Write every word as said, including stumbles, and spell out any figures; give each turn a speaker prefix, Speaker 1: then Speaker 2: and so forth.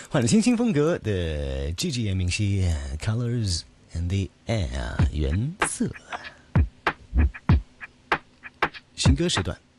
Speaker 1: 换了清新风格的 G G M 明熙 Colors and the Air 原色。新歌时段。